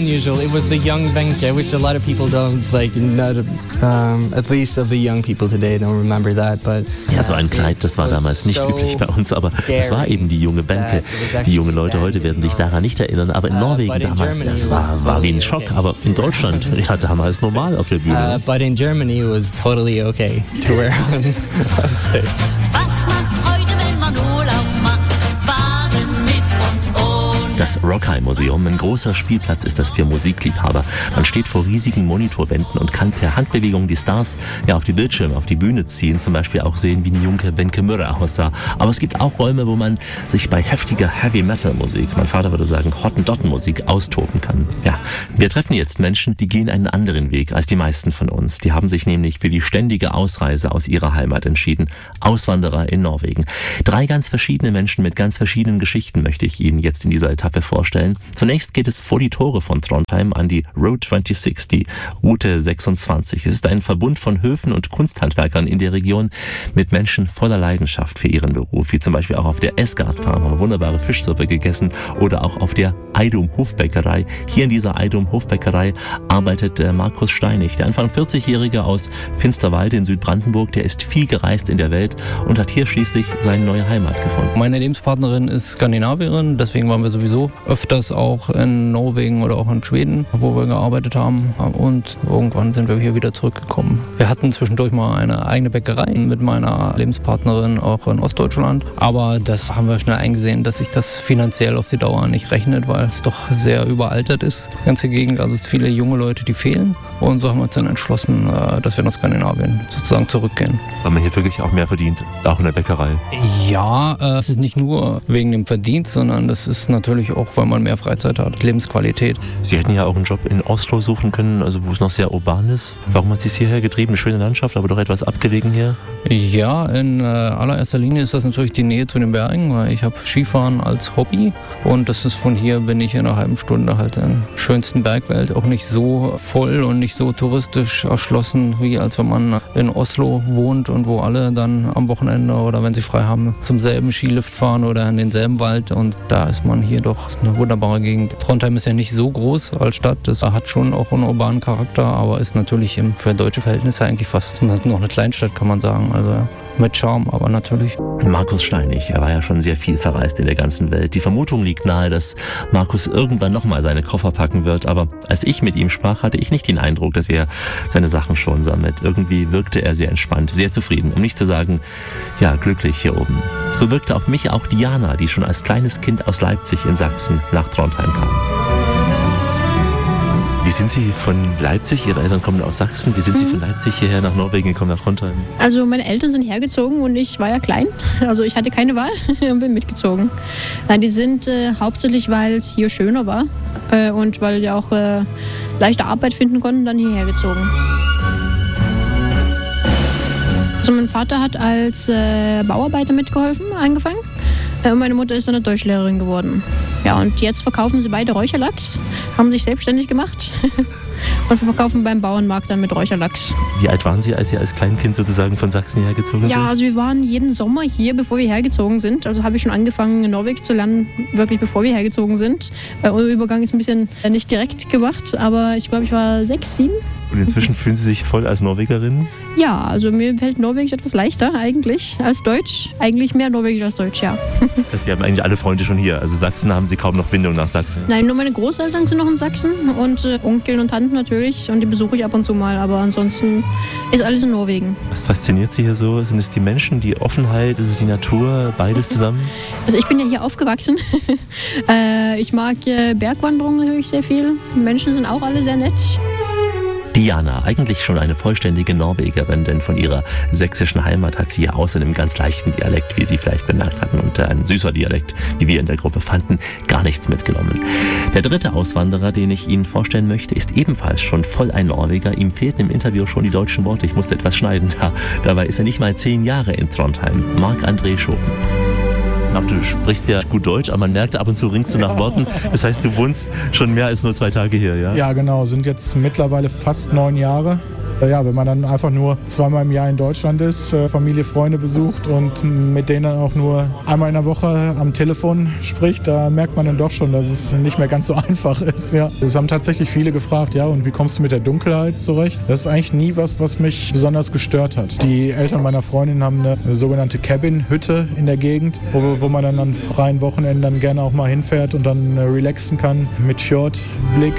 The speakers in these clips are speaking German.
unusual. It was the young Wenche, which a lot of people don't like. Not, at least of the young people today don't remember that. But ja, so ein Kleid, das war damals nicht üblich bei uns, aber es war eben die junge Wenche. Die jungen Leute heute werden sich daran nicht erinnern, aber in Norwegen damals, das war wie ein Schock. Aber in Deutschland, ja, damals normal auf der Bühne. But in Germany it was totally okay to wear on stage. Das Rockheim-Museum, ein großer Spielplatz ist das für Musikliebhaber. Man steht vor riesigen Monitorwänden und kann per Handbewegung die Stars ja auf die Bildschirme, auf die Bühne ziehen. Zum Beispiel auch sehen, wie die junge Wenche Mürre aussah. Aber es gibt auch Räume, wo man sich bei heftiger Heavy-Metal-Musik, mein Vater würde sagen Hottentotten-Musik, austoben kann. Ja, wir treffen jetzt Menschen, die gehen einen anderen Weg als die meisten von uns. Die haben sich nämlich für die ständige Ausreise aus ihrer Heimat entschieden. Auswanderer in Norwegen. 3 ganz verschiedene Menschen mit ganz verschiedenen Geschichten möchte ich Ihnen jetzt in dieser Etappe vorstellen. Zunächst geht es vor die Tore von Trondheim an die Road 26, die Route 26. Es ist ein Verbund von Höfen und Kunsthandwerkern in der Region mit Menschen voller Leidenschaft für ihren Beruf, wie zum Beispiel auch auf der Esgard Farm haben wir wunderbare Fischsuppe gegessen oder auch auf der Eidum Hofbäckerei. Hier in dieser Eidum Hofbäckerei arbeitet Markus Steinig, der Anfang 40-Jährige aus Finsterwalde in Südbrandenburg, der ist viel gereist in der Welt und hat hier schließlich seine neue Heimat gefunden. Meine Lebenspartnerin ist Skandinavierin, deswegen waren wir sowieso öfters auch in Norwegen oder auch in Schweden, wo wir gearbeitet haben, und irgendwann sind wir hier wieder zurückgekommen. Wir hatten zwischendurch mal eine eigene Bäckerei mit meiner Lebenspartnerin auch in Ostdeutschland, aber das haben wir schnell eingesehen, dass sich das finanziell auf die Dauer nicht rechnet, weil es doch sehr überaltert ist, die ganze Gegend, also es viele junge Leute, die fehlen, und so haben wir uns dann entschlossen, dass wir nach Skandinavien sozusagen zurückgehen. Weil man hier wirklich auch mehr verdient, auch in der Bäckerei? Ja, es ist nicht nur wegen dem Verdienst, sondern das ist natürlich auch, weil man mehr Freizeit hat, Lebensqualität. Sie hätten ja auch einen Job in Oslo suchen können, also wo es noch sehr urban ist. Warum hat Sie es hierher getrieben? Eine schöne Landschaft, aber doch etwas abgelegen hier? Ja, in allererster Linie ist das natürlich die Nähe zu den Bergen, weil ich habe Skifahren als Hobby, und das ist von hier, bin ich in einer halben Stunde halt in der schönsten Bergwelt, auch nicht so voll und nicht so touristisch erschlossen, wie als wenn man in Oslo wohnt und wo alle dann am Wochenende oder wenn sie frei haben zum selben Skilift fahren oder in denselben Wald, und da ist man hier doch eine wunderbare Gegend. Trondheim ist ja nicht so groß als Stadt, das hat schon auch einen urbanen Charakter, aber ist natürlich für deutsche Verhältnisse eigentlich fast noch eine Kleinstadt, kann man sagen. Also mit Charme, aber natürlich. Markus Steinig, er war ja schon sehr viel verreist in der ganzen Welt. Die Vermutung liegt nahe, dass Markus irgendwann nochmal seine Koffer packen wird, aber als ich mit ihm sprach, hatte ich nicht den Eindruck, dass er seine Sachen schon sammelt. Irgendwie wirkte er sehr entspannt, sehr zufrieden, um nicht zu sagen, ja, glücklich hier oben. So wirkte auf mich auch Diana, die schon als kleines Kind aus Leipzig in Sachsen nach Trondheim kam. Wie sind Sie von Leipzig, Ihre Eltern kommen aus Sachsen, wie sind Sie von Leipzig hierher nach Norwegen gekommen, nach Trondheim? Also meine Eltern sind hergezogen und ich war ja klein, also ich hatte keine Wahl und bin mitgezogen. Die sind hauptsächlich, weil es hier schöner war und weil die auch leichte Arbeit finden konnten, dann hierher gezogen. Also mein Vater hat als Bauarbeiter mitgeholfen, angefangen. Und meine Mutter ist dann eine Deutschlehrerin geworden. Ja, und jetzt verkaufen sie beide Räucherlachs, haben sich selbstständig gemacht und verkaufen beim Bauernmarkt dann mit Räucherlachs. Wie alt waren Sie, als Sie als Kleinkind sozusagen von Sachsen hergezogen sind? Ja, also wir waren jeden Sommer hier, bevor wir hergezogen sind. Also habe ich schon angefangen, in Norwegen zu lernen, wirklich bevor wir hergezogen sind. Unser Übergang ist ein bisschen nicht direkt gemacht, aber ich glaube, ich war 6, 7. Und inzwischen fühlen Sie sich voll als Norwegerin? Ja, also mir fällt Norwegisch etwas leichter eigentlich als Deutsch. Eigentlich mehr Norwegisch als Deutsch, ja. Sie haben eigentlich alle Freunde schon hier. Also Sachsen haben Sie kaum noch Bindung nach Sachsen? Nein, nur meine Großeltern sind noch in Sachsen und Onkel und Tanten natürlich. Und die besuche ich ab und zu mal, aber ansonsten ist alles in Norwegen. Was fasziniert Sie hier so? Sind es die Menschen, die Offenheit, ist es die Natur, beides zusammen? Also ich bin ja hier aufgewachsen. Ich mag Bergwanderung natürlich sehr viel. Die Menschen sind auch alle sehr nett. Diana, eigentlich schon eine vollständige Norwegerin, denn von ihrer sächsischen Heimat hat sie ja außer einem ganz leichten Dialekt, wie Sie vielleicht bemerkt hatten, und ein süßer Dialekt, wie wir in der Gruppe fanden, gar nichts mitgenommen. Der dritte Auswanderer, den ich Ihnen vorstellen möchte, ist ebenfalls schon voll ein Norweger. Ihm fehlten im Interview schon die deutschen Worte, ich musste etwas schneiden. Ja, dabei ist er nicht mal 10 Jahre in Trondheim. Marc-André Schopen. Du sprichst ja gut Deutsch, aber man merkt, ab und zu ringst du nach Worten. Das heißt, du wohnst schon mehr als nur 2 Tage hier, ja? Ja, genau. Sind jetzt mittlerweile fast 9 Jahre. Ja, wenn man dann einfach nur zweimal im Jahr in Deutschland ist, Familie, Freunde besucht und mit denen dann auch nur einmal in der Woche am Telefon spricht, da merkt man dann doch schon, dass es nicht mehr ganz so einfach ist. Ja. Es haben tatsächlich viele gefragt, ja, und wie kommst du mit der Dunkelheit zurecht? Das ist eigentlich nie was mich besonders gestört hat. Die Eltern meiner Freundin haben eine sogenannte Cabin-Hütte in der Gegend, wo man dann an freien Wochenenden dann gerne auch mal hinfährt und dann relaxen kann mit Fjordblick.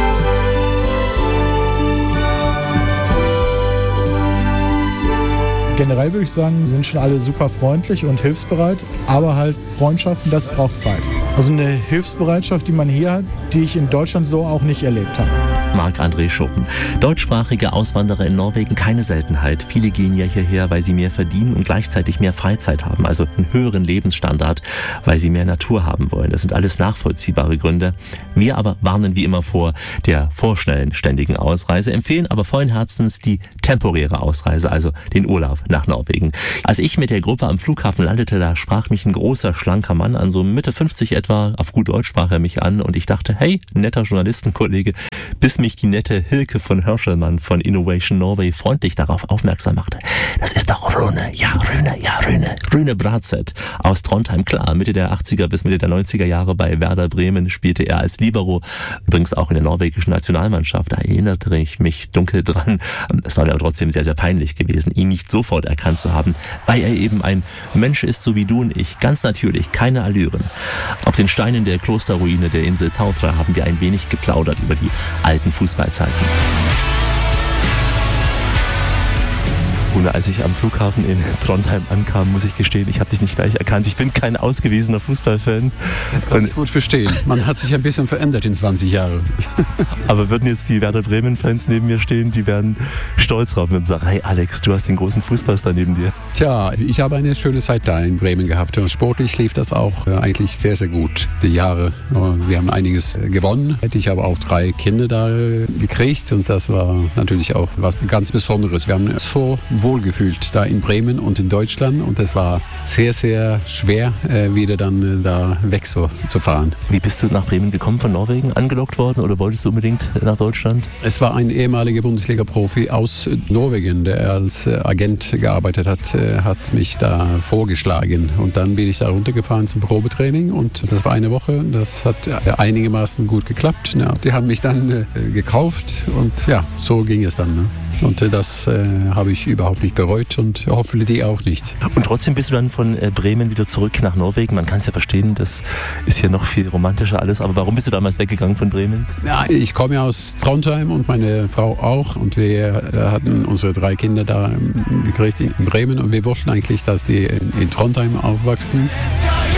Generell würde ich sagen, sind schon alle super freundlich und hilfsbereit, aber halt Freundschaften, das braucht Zeit. Also eine Hilfsbereitschaft, die man hier hat, die ich in Deutschland so auch nicht erlebt habe. Marc-André Schuppen. Deutschsprachige Auswanderer in Norwegen, keine Seltenheit. Viele gehen ja hierher, weil sie mehr verdienen und gleichzeitig mehr Freizeit haben, also einen höheren Lebensstandard, weil sie mehr Natur haben wollen. Das sind alles nachvollziehbare Gründe. Wir aber warnen wie immer vor der vorschnellen ständigen Ausreise, empfehlen aber vollen Herzens die temporäre Ausreise, also den Urlaub nach Norwegen. Als ich mit der Gruppe am Flughafen landete, da sprach mich ein großer, schlanker Mann an, so Mitte 50 etwa, auf gut Deutsch sprach er mich an und ich dachte, hey, netter Journalistenkollege, bis mich die nette Hilke von Hörschelmann von Innovation Norway freundlich darauf aufmerksam machte. Das ist doch Rune Bratseth aus Trondheim. Klar, Mitte der 80er bis Mitte der 90er Jahre bei Werder Bremen spielte er als Libero, übrigens auch in der norwegischen Nationalmannschaft. Da erinnerte ich mich dunkel dran. Es war mir aber trotzdem sehr, sehr peinlich gewesen, ihn nicht sofort erkannt zu haben, weil er eben ein Mensch ist, so wie du und ich. Ganz natürlich, keine Allüren. Auf den Steinen der Klosterruine der Insel Tautra haben wir ein wenig geplaudert über die alten Fußballzeiten. Und als ich am Flughafen in Trondheim ankam, muss ich gestehen, ich habe dich nicht gleich erkannt. Ich bin kein ausgewiesener Fußballfan. Das kann ich gut verstehen. Man hat sich ein bisschen verändert in 20 Jahren. Aber würden jetzt die Werder Bremen-Fans neben mir stehen, die wären stolz drauf und sagen, hey Alex, du hast den großen Fußballstar neben dir. Tja, ich habe eine schöne Zeit da in Bremen gehabt. Und sportlich lief das auch eigentlich sehr, sehr gut. Die Jahre, wir haben einiges gewonnen. Ich habe auch 3 Kinder da gekriegt und das war natürlich auch was ganz Besonderes. Wir haben so wohlgefühlt da in Bremen und in Deutschland und es war sehr, sehr schwer, wieder dann da weg zu fahren. Wie bist du nach Bremen gekommen, von Norwegen angelockt worden oder wolltest du unbedingt nach Deutschland? Es war ein ehemaliger Bundesliga-Profi aus Norwegen, der als Agent gearbeitet hat, hat mich da vorgeschlagen und dann bin ich da runtergefahren zum Probetraining und das war eine Woche. Das hat einigermaßen gut geklappt. Ja, die haben mich dann gekauft und ja, so ging es dann. Ne? Und das habe ich überhaupt nicht bereut und hoffe die auch nicht. Und trotzdem bist du dann von Bremen wieder zurück nach Norwegen. Man kann es ja verstehen, das ist hier noch viel romantischer alles. Aber warum bist du damals weggegangen von Bremen? Ja, ich komme aus Trondheim und meine Frau auch. Und wir hatten unsere 3 Kinder da gekriegt in Bremen. Und wir wollten eigentlich, dass die in Trondheim aufwachsen.